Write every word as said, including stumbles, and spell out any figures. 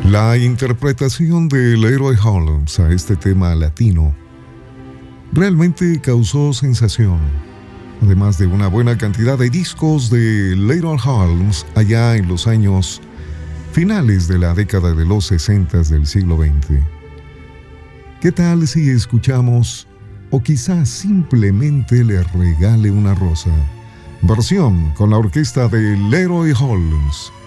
La interpretación del Leroy Holmes a este tema latino realmente causó sensación. Además de una buena cantidad de discos de Leroy Holmes allá en los años finales de la década de los sesentas del siglo veinte. ¿Qué tal si escuchamos, o quizás simplemente le regale una rosa? Versión con la orquesta de Leroy Holmes.